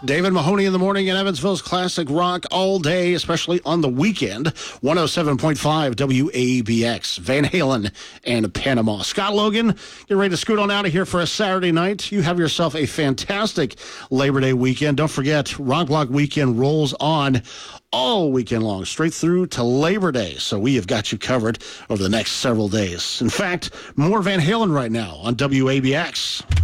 David Mahoney in the morning in Evansville's classic rock all day, especially on the weekend. 107.5 WABX, Van Halen and Panama. Scott Logan, get ready to scoot on out of here for a Saturday night. You have yourself a fantastic Labor Day weekend. Don't forget, Rock Block Weekend rolls on all weekend long, straight through to Labor Day. So we have got you covered over the next several days. In fact, more Van Halen right now on WABX.